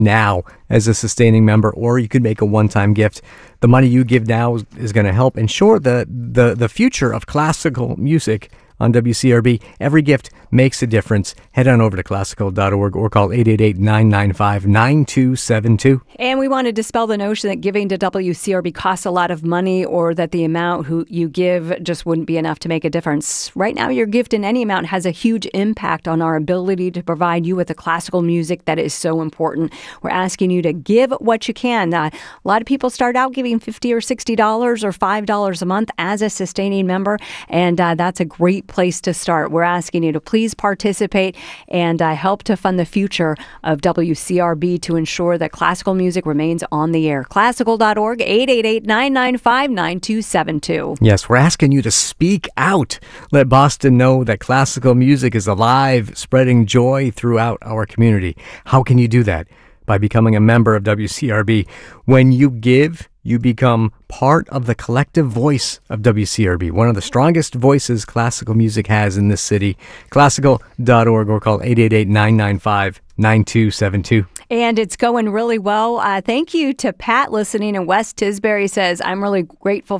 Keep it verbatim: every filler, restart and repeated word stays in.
now as a sustaining member, or you could make a one-time gift. The money you give now is, is going to help ensure the, the, the future of classical music on W C R B. Every gift makes a difference. Head on over to classical dot org or call eight eight eight, nine nine five, nine two seven two. And we want to dispel the notion that giving to W C R B costs a lot of money, or that the amount who you give just wouldn't be enough to make a difference. Right now, your gift in any amount has a huge impact on our ability to provide you with the classical music that is so important. We're asking you to give what you can. Uh, a lot of people start out giving fifty dollars or sixty dollars or five dollars a month as a sustaining member, and uh, that's a great place to start. We're asking you to please participate and uh, help to fund the future of W C R B to ensure that classical music remains on the air. classical dot org, eight eight eight, nine nine five, nine two seven two. Yes, we're asking you to speak out. Let Boston know that classical music is alive, spreading joy throughout our community. How can you do that? By becoming a member of W C R B. When you give, you become part of the collective voice of W C R B, one of the strongest voices classical music has in this city. classical dot org or call eight eight eight, nine nine five, nine two seven two. And it's going really well. Uh, thank you to Pat listening in West Tisbury. Says, I'm really grateful